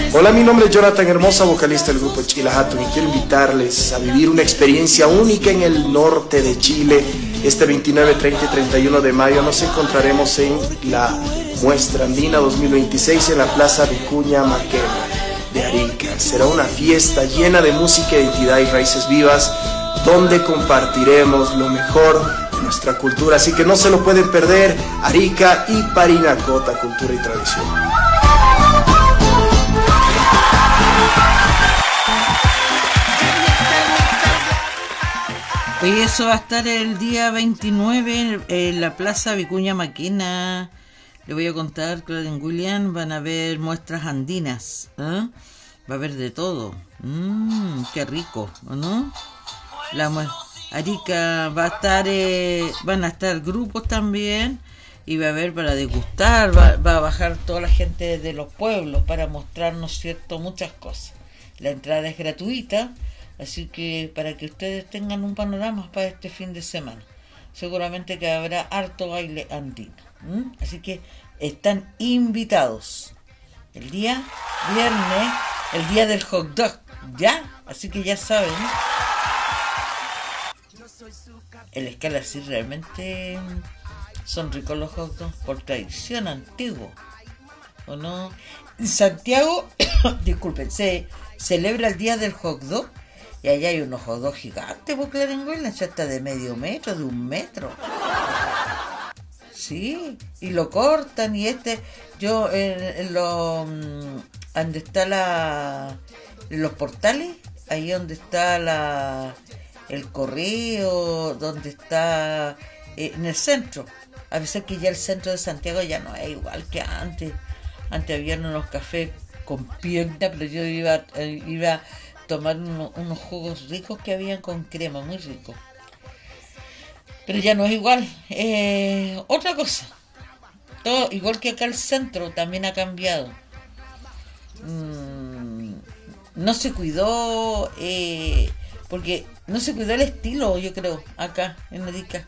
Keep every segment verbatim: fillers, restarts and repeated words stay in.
Hola, mi nombre es Jonathan Hermosa, vocalista del grupo Chila Hatton, y quiero invitarles a vivir una experiencia única en el norte de Chile. Este veintinueve, treinta y treinta y uno de mayo nos encontraremos en la Muestra Andina dos mil veintiséis en la Plaza Vicuña Maquena de Arica. Será una fiesta llena de música, identidad y raíces vivas, donde compartiremos lo mejor de nuestra cultura, así que no se lo pueden perder. Arica y Parinacota, cultura y tradición. Oye, eso va a estar el día veintinueve en la Plaza Vicuña Maquena. Le voy a contar, Claren William, van a haber muestras andinas, ¿eh? Va a haber de todo. Mmm, qué rico, ¿no? La Arica va a estar, eh, van a estar grupos también, y va a haber para degustar, va, va a bajar toda la gente de los pueblos para mostrarnos, cierto, muchas cosas. La entrada es gratuita, así que para que ustedes tengan un panorama para este fin de semana. Seguramente que habrá harto baile andino. ¿Mm? Así que están invitados. El día viernes, el día del hot dog, ¿ya? Así que ya saben. El Escala sí realmente son ricos los hot dogs por tradición antiguo, ¿o no? En Santiago, disculpen, se celebra el día del hot dog. Y allá hay unos hot dogs gigantes, porque la lengüela ya está de medio metro, de un metro. Sí, y lo cortan, y este, yo en, en lo, donde está la, en los portales, ahí donde está la, el correo, donde está, eh, en el centro. A veces que ya el centro de Santiago ya no es igual que antes. Antes habían unos cafés con pierna, pero yo iba, eh, iba tomar uno, unos jugos ricos que habían con crema, muy ricos. Pero ya no es igual. Eh, otra cosa, todo igual que acá el centro también ha cambiado. Mm, no se cuidó, eh, porque no se cuidó el estilo, yo creo, acá en Arica.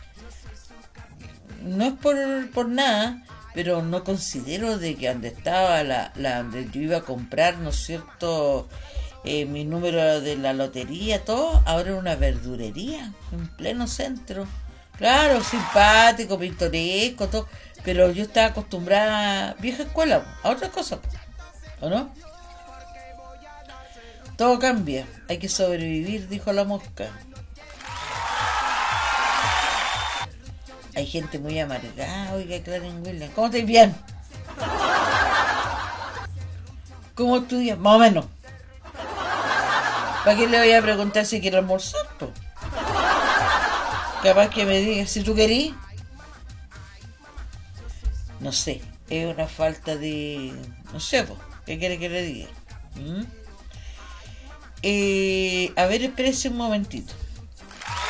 No es por, por nada, pero no considero de que donde estaba la, la donde yo iba a comprar, ¿no es cierto?, Eh, mi número de la lotería, todo, ahora es una verdurería en pleno centro. Claro, simpático, pintoresco, todo, pero yo estaba acostumbrada a vieja escuela, a otras cosas, ¿o no? Todo cambia, hay que sobrevivir, dijo la mosca. Hay gente muy amargada, oiga, Claren William. ¿Cómo estáis? Bien. ¿Cómo estudias? Más o menos. ¿Para qué le voy a preguntar si quiere almorzar? Po? Capaz que me diga, si tú querís. No sé, es una falta de... No sé, po, ¿qué quiere que le diga? ¿Mm? Eh, a ver, espérese un momentito.